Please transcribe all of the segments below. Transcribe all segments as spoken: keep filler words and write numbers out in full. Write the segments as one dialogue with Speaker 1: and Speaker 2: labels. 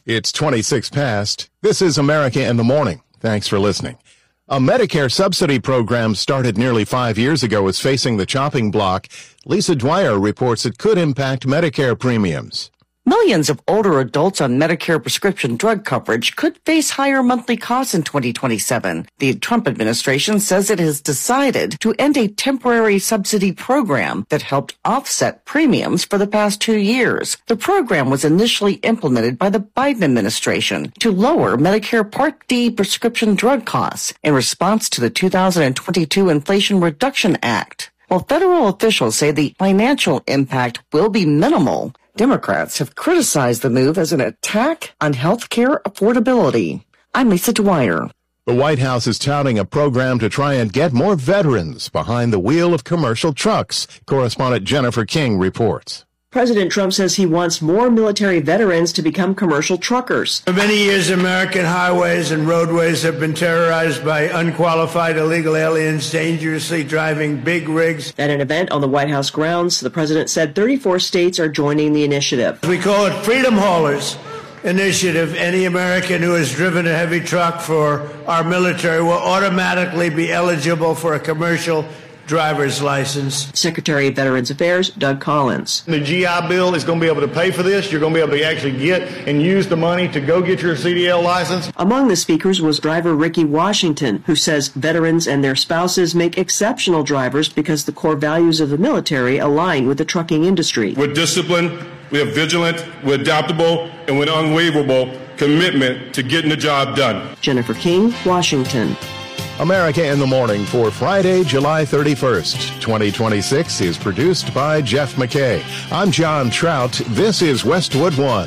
Speaker 1: It's twenty-six past. This is America in the Morning. Thanks for listening. A Medicare subsidy program started nearly five years ago is facing the chopping block. Lisa Dwyer reports it could impact Medicare premiums.
Speaker 2: Millions of older adults on Medicare prescription drug coverage could face higher monthly costs in twenty twenty-seven. The Trump administration says it has decided to end a temporary subsidy program that helped offset premiums for the past two years. The program was initially implemented by the Biden administration to lower Medicare Part D prescription drug costs in response to the two thousand twenty-two Inflation Reduction Act. While federal officials say the financial impact will be minimal, Democrats have criticized the move as an attack on health care affordability. I'm Lisa Dwyer.
Speaker 1: The White House is touting a program to try and get more veterans behind the wheel of commercial trucks. Correspondent Jennifer King reports.
Speaker 3: President Trump says he wants more military veterans to become commercial truckers.
Speaker 4: For many years, American highways and roadways have been terrorized by unqualified illegal aliens dangerously driving big rigs.
Speaker 3: At an event on the White House grounds, the president said thirty-four states are joining the initiative.
Speaker 4: We call it Freedom Haulers Initiative. Any American who has driven a heavy truck for our military will automatically be eligible for a commercial driver's license.
Speaker 3: Secretary of Veterans Affairs, Doug Collins.
Speaker 5: The G I Bill is going to be able to pay for this. You're going to be able to actually get and use the money to go get your C D L license.
Speaker 3: Among the speakers was driver Ricky Washington, who says veterans and their spouses make exceptional drivers because the core values of the military align with the trucking industry.
Speaker 6: We're disciplined, we're vigilant, we're adaptable, and with unwavering commitment to getting the job done.
Speaker 3: Jennifer King, Washington.
Speaker 1: America in the Morning for Friday, July thirty-first, twenty twenty-six is produced by Jeff McKay. I'm John Trout. This is Westwood One.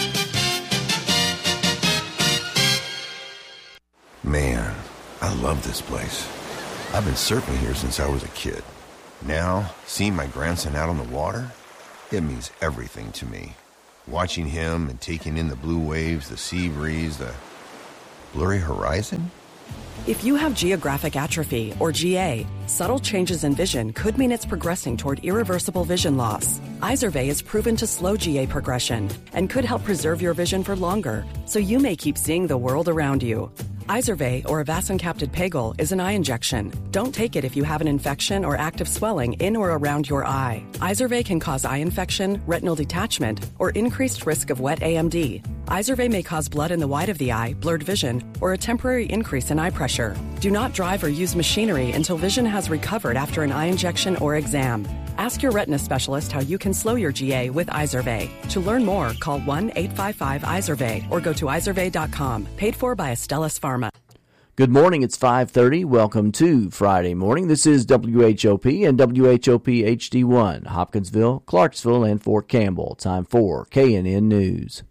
Speaker 7: Man, I love this place. I've been surfing here since I was a kid. Now, seeing my grandson out on the water, it means everything to me. Watching him and taking in the blue waves, the sea breeze, the blurry horizon.
Speaker 8: If you have geographic atrophy, or G A, subtle changes in vision could mean it's progressing toward irreversible vision loss. Izervay is proven to slow G A progression and could help preserve your vision for longer, so you may keep seeing the world around you. Izervay, or avacincaptad pegol, is an eye injection. Don't take it if you have an infection or active swelling in or around your eye. Izervay can cause eye infection, retinal detachment, or increased risk of wet A M D. Izervay may cause blood in the white of the eye, blurred vision, or a temporary increase in eye pressure. Do not drive or use machinery until vision has recovered after an eye injection or exam. Ask your retina specialist how you can slow your G A with Izervay. To learn more, call one eight five five Izervay or go to izervay dot com. Paid for by Astellas Pharma.
Speaker 9: Good morning. It's five thirty. Welcome to Friday morning. This is W H O P and W H O P H D one, Hopkinsville, Clarksville, and Fort Campbell. Time for K N N News.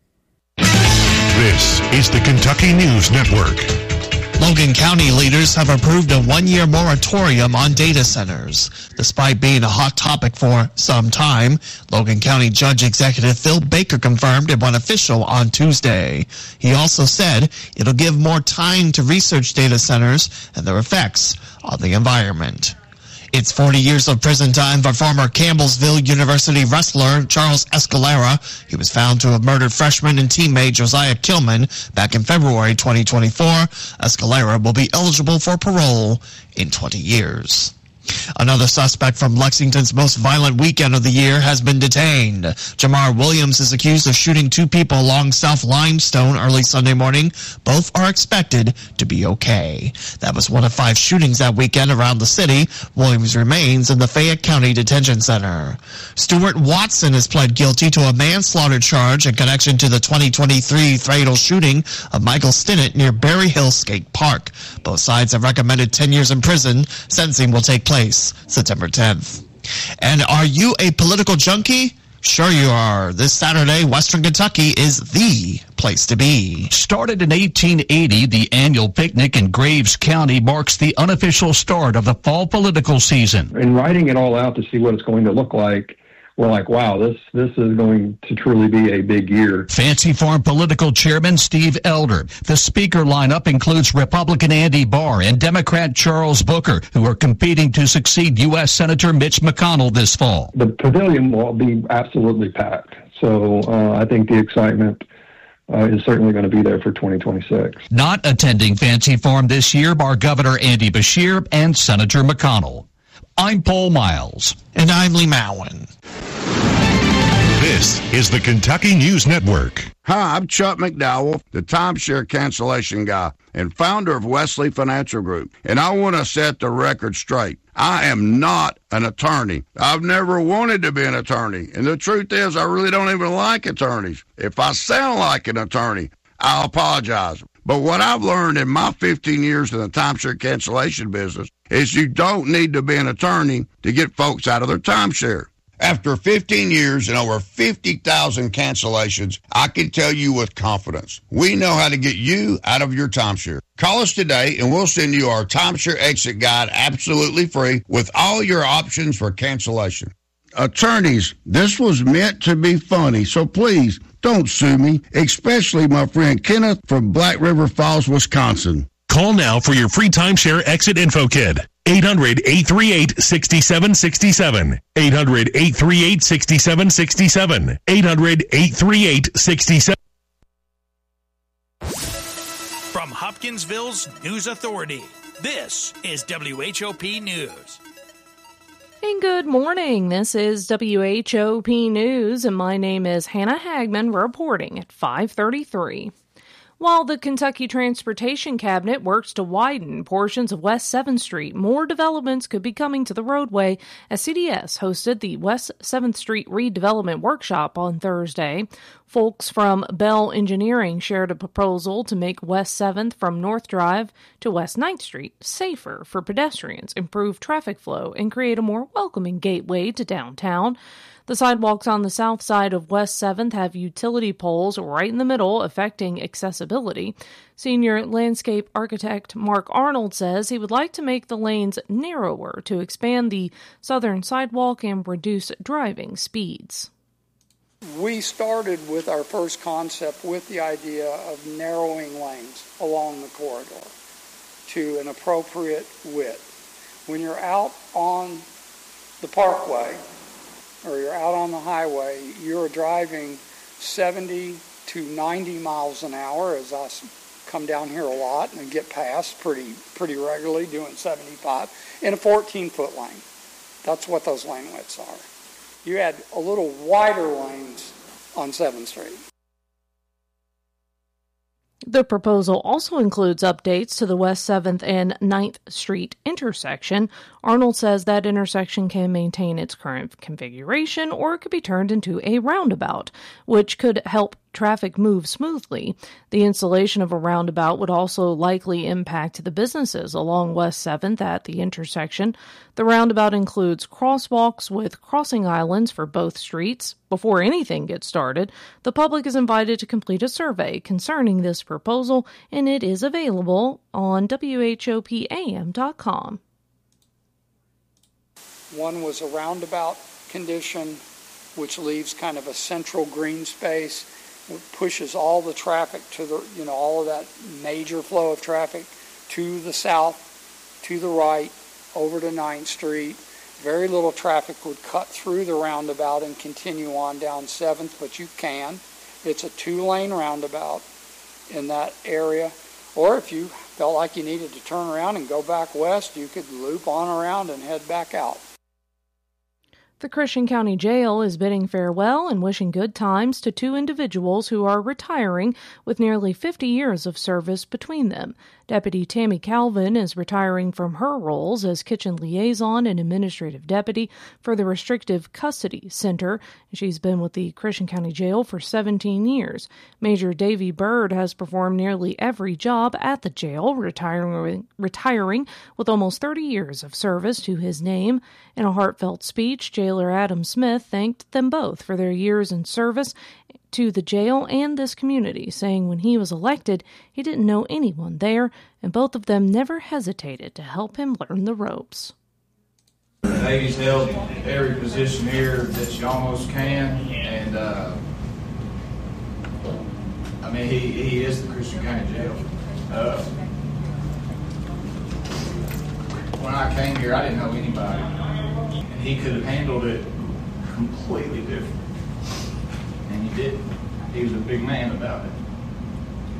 Speaker 10: This is the Kentucky News Network.
Speaker 11: Logan County leaders have approved a one-year moratorium on data centers. Despite being a hot topic for some time, Logan County Judge Executive Phil Baker confirmed it went official on Tuesday. He also said it'll give more time to research data centers and their effects on the environment. It's forty years of prison time for former Campbellsville University wrestler Charles Escalera. He was found to have murdered freshman and teammate Josiah Kilman back in February twenty twenty-four. Escalera will be eligible for parole in twenty years. Another suspect from Lexington's most violent weekend of the year has been detained. Jamar Williams is accused of shooting two people along South Limestone early Sunday morning. Both are expected to be okay. That was one of five shootings that weekend around the city. Williams remains in the Fayette County Detention Center. Stuart Watson has pled guilty to a manslaughter charge in connection to the twenty twenty-three fatal shooting of Michael Stinnett near Berry Hill Skate Park. Both sides have recommended ten years in prison. Sentencing will take place September tenth. And are you a political junkie? Sure you are. This Saturday, Western Kentucky is the place to be.
Speaker 12: Started in eighteen eighty, the annual picnic in Graves County marks the unofficial start of the fall political season.
Speaker 13: In writing it all out to see what it's going to look like, we're like, wow, this this is going to truly be a big year.
Speaker 12: Fancy Farm political chairman Steve Elder. The speaker lineup includes Republican Andy Barr and Democrat Charles Booker, who are competing to succeed U S Senator Mitch McConnell this fall.
Speaker 13: The pavilion will be absolutely packed. So uh, I think the excitement uh, is certainly going to be there for twenty twenty-six.
Speaker 12: Not attending Fancy Farm this year are Governor Andy Beshear and Senator McConnell. I'm Paul Miles.
Speaker 11: And I'm Lee Mowen.
Speaker 10: This is the Kentucky News Network.
Speaker 14: Hi, I'm Chuck McDowell, the timeshare cancellation guy and founder of Wesley Financial Group. And I want to set the record straight. I am not an attorney. I've never wanted to be an attorney. And the truth is, I really don't even like attorneys. If I sound like an attorney, I'll apologize. But what I've learned in my fifteen years in the timeshare cancellation business is you don't need to be an attorney to get folks out of their timeshare. After fifteen years and over fifty thousand cancellations, I can tell you with confidence, we know how to get you out of your timeshare. Call us today and we'll send you our timeshare exit guide absolutely free with all your options for cancellation. Attorneys, this was meant to be funny, so please don't sue me, especially my friend Kenneth from Black River Falls, Wisconsin.
Speaker 10: Call now for your free timeshare exit info kit. eight hundred, eight three eight, six seven six seven. eight hundred, eight three eight, six seven six seven. eight hundred, eight three eight, six seven.
Speaker 15: From Hopkinsville's News Authority, this is W H O P News.
Speaker 16: And good morning. This is W H O P News, and my name is Hannah Hagman reporting at five thirty-three. While the Kentucky Transportation Cabinet works to widen portions of West seventh Street, more developments could be coming to the roadway as C D S hosted the West seventh Street Redevelopment Workshop on Thursday. Folks from Bell Engineering shared a proposal to make West seventh from North Drive to West ninth Street safer for pedestrians, improve traffic flow, and create a more welcoming gateway to downtown. The sidewalks on the south side of West seventh have utility poles right in the middle, affecting accessibility. Senior landscape architect Mark Arnold says he would like to make the lanes narrower to expand the southern sidewalk and reduce driving speeds.
Speaker 17: We started with our first concept with the idea of narrowing lanes along the corridor to an appropriate width. When you're out on the parkway, or you're out on the highway, you're driving seventy to ninety miles an hour, as I come down here a lot and get past pretty pretty regularly, doing seventy-five, in a fourteen-foot lane. That's what those lane widths are. You add a little wider lanes on seventh Street.
Speaker 16: The proposal also includes updates to the West seventh and ninth Street intersection. Arnold says that intersection can maintain its current configuration or it could be turned into a roundabout, which could help traffic move smoothly. The installation of a roundabout would also likely impact the businesses along West seventh at the intersection. The roundabout includes crosswalks with crossing islands for both streets. Before anything gets started, the public is invited to complete a survey concerning this proposal, and it is available on W H O P A M dot com.
Speaker 17: One was a roundabout condition, which leaves kind of a central green space. It pushes all the traffic to the, you know, all of that major flow of traffic to the south, to the right, over to ninth Street. Very little traffic would cut through the roundabout and continue on down seventh, but you can. It's a two-lane roundabout in that area. Or if you felt like you needed to turn around and go back west, you could loop on around and head back out.
Speaker 16: The Christian County Jail is bidding farewell and wishing good times to two individuals who are retiring with nearly fifty years of service between them. Deputy Tammy Calvin is retiring from her roles as kitchen liaison and administrative deputy for the Restrictive Custody Center. She's been with the Christian County Jail for seventeen years. Major Davy Bird has performed nearly every job at the jail, retiring, retiring with almost thirty years of service to his name. In a heartfelt speech, Jailer Adam Smith thanked them both for their years in service to the jail and this community, saying when he was elected, he didn't know anyone there, and both of them never hesitated to help him learn the ropes.
Speaker 18: Davy's held every position here that you almost can, and uh, I mean, he, he is the Christian County Jail. Uh, when I came here, I didn't know anybody, and he could have handled it completely different. And he didn't. He was a big man about it.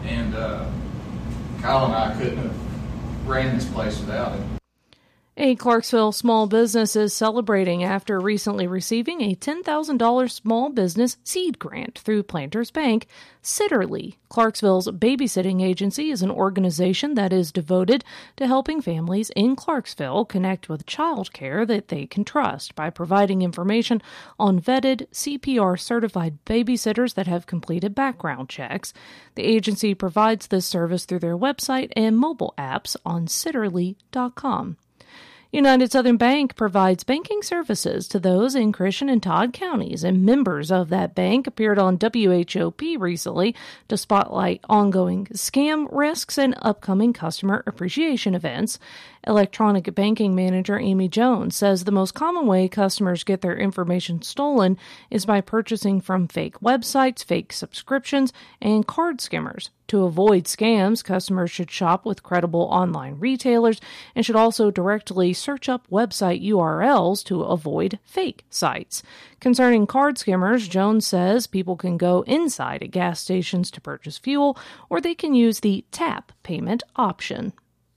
Speaker 18: and uh, Kyle and I couldn't have ran this place without it.
Speaker 16: A Clarksville small business is celebrating after recently receiving a ten thousand dollars small business seed grant through Planters Bank. Sitterly, Clarksville's babysitting agency, is an organization that is devoted to helping families in Clarksville connect with child care that they can trust by providing information on vetted C P R-certified babysitters that have completed background checks. The agency provides this service through their website and mobile apps on sitterly dot com. United Southern Bank provides banking services to those in Christian and Todd counties, and members of that bank appeared on W H O P recently to spotlight ongoing scam risks and upcoming customer appreciation events. Electronic banking manager Amy Jones says the most common way customers get their information stolen is by purchasing from fake websites, fake subscriptions, and card skimmers. To avoid scams, customers should shop with credible online retailers and should also directly search up website U R Ls to avoid fake sites. Concerning card skimmers, Jones says people can go inside at gas stations to purchase fuel, or they can use the tap payment option.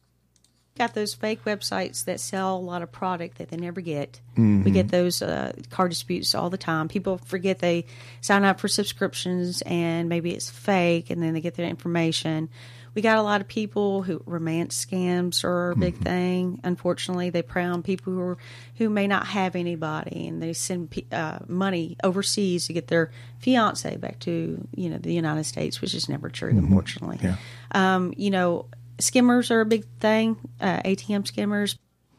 Speaker 19: Got those fake websites that sell a lot of product that they never get.
Speaker 20: Mm-hmm.
Speaker 19: We get those uh, card disputes all the time. People forget they sign up for subscriptions and maybe it's fake, and then they get their information. We got a lot of people who romance scams are a big mm-hmm. thing. Unfortunately, they prey on people who are, who may not have anybody, and they send uh, money overseas to get their fiance back to you know the United States, which is never true, mm-hmm. unfortunately.
Speaker 20: Yeah.
Speaker 19: Um, you know. Skimmers are a big thing, uh, A T M skimmers.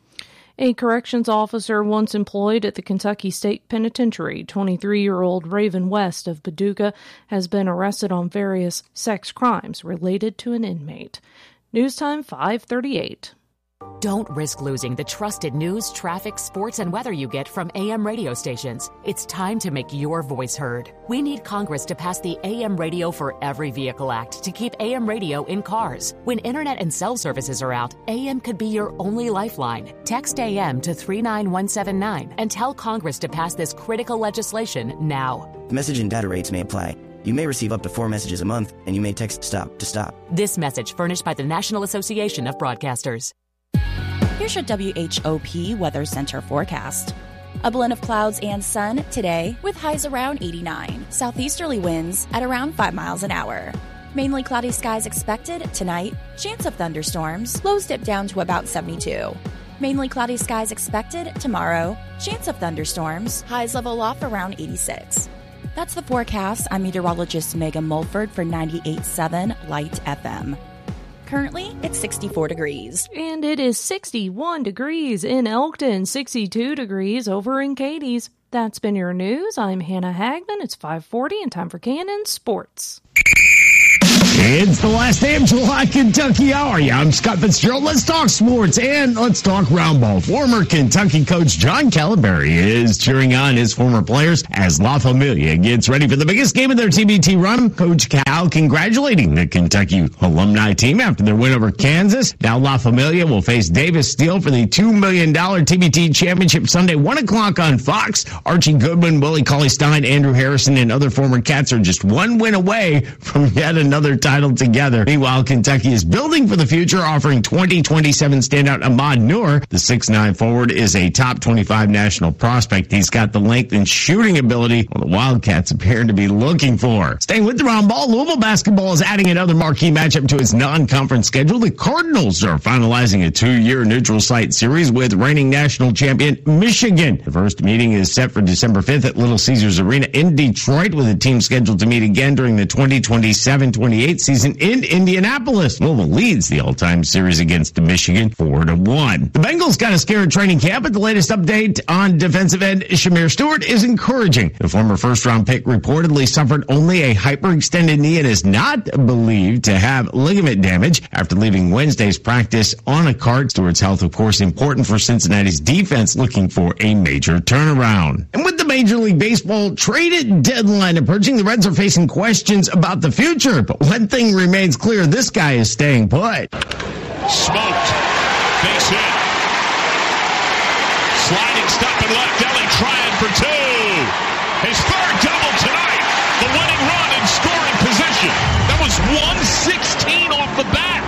Speaker 16: A corrections officer once employed at the Kentucky State Penitentiary, twenty-three-year-old Raven West of Paducah, has been arrested on various sex crimes related to an inmate. News time five thirty-eight.
Speaker 21: Don't risk losing the trusted news, traffic, sports, and weather you get from A M radio stations. It's time to make your voice heard. We need Congress to pass the A M Radio for Every Vehicle Act to keep A M radio in cars. When internet and cell services are out, A M could be your only lifeline. Text A M to three nine one seven nine and tell Congress to pass this critical legislation now.
Speaker 22: The message and data rates may apply. You may receive up to four messages a month, and you may text STOP to stop.
Speaker 21: This message furnished by the National Association of Broadcasters.
Speaker 23: Here's your W H O P Weather Center forecast. A blend of clouds and sun today with highs around eighty-nine. Southeasterly winds at around five miles an hour. Mainly cloudy skies expected tonight. Chance of thunderstorms. Lows dip down to about seventy-two. Mainly cloudy skies expected tomorrow. Chance of thunderstorms. Highs level off around eighty-six. That's the forecast. I'm meteorologist Megan Mulford for ninety-eight point seven Light F M. Currently, it's sixty-four degrees.
Speaker 16: And it is sixty-one degrees in Elkton, sixty-two degrees over in Cadiz. That's been your news. I'm Hannah Hagman. It's five forty and time for K N N Sports.
Speaker 24: It's the last day of July Kentucky Hour. Yeah, I'm Scott Fitzgerald. Let's talk sports and let's talk round ball. Former Kentucky coach John Calaberry is cheering on his former players as La Familia gets ready for the biggest game of their T B T run. Coach Cal congratulating the Kentucky alumni team after their win over Kansas. Now La Familia will face Davis Steele for the two million dollars T B T championship Sunday, one o'clock on Fox. Archie Goodwin, Willie Cauley-Stein, Andrew Harrison, and other former Cats are just one win away from yet another title together. Meanwhile, Kentucky is building for the future, offering twenty twenty-seven standout Ahmad Noor. The six nine forward is a top twenty-five national prospect. He's got the length and shooting ability well, the Wildcats appear to be looking for. Staying with the round ball, Louisville basketball is adding another marquee matchup to its non-conference schedule. The Cardinals are finalizing a two-year neutral site series with reigning national champion Michigan. The first meeting is set for December fifth at Little Caesars Arena in Detroit, with the team scheduled to meet again during the twenty twenty-seven twenty-eight season in Indianapolis. Louisville leads the all-time series against Michigan four to one. The Bengals got a scare at training camp, but the latest update on defensive end Shamir Stewart is encouraging. The former first-round pick reportedly suffered only a hyperextended knee and is not believed to have ligament damage after leaving Wednesday's practice on a cart. Stewart's health, of course, important for Cincinnati's defense, looking for a major turnaround. And with the Major League Baseball trade deadline approaching, the Reds are facing questions about the future. But one thing remains clear, this guy is staying put.
Speaker 10: Smoked. Base hit. Sliding stop and left. Ellie trying for two. His third double tonight. The winning run in scoring position. That was one sixty.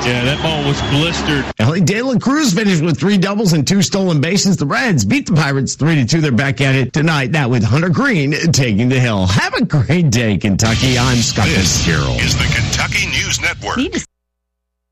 Speaker 10: Yeah, that ball was blistered.
Speaker 24: Ellie De La Cruz finished with three doubles and two stolen bases. The Reds beat the Pirates three to two. They're back at it tonight. Now with Hunter Green taking the hill. Have a great day, Kentucky. I'm Scott Fitzgerald.
Speaker 2: Is the Kentucky News Network.